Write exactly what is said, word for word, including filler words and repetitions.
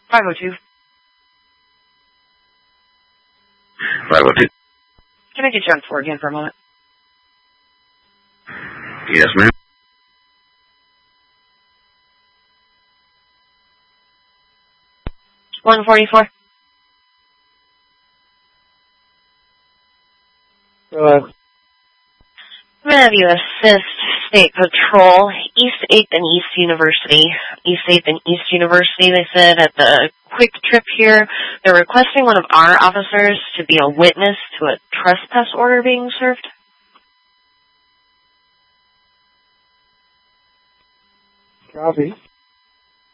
five oh two. five oh two. Can I get you on four again for a moment? Yes, ma'am. one forty-four. Go ahead. I'm going to have you assist State Patrol, East eighth and East University. East eighth and East University, they said at the quick trip here, they're requesting one of our officers to be a witness to a trespass order being served. Copy.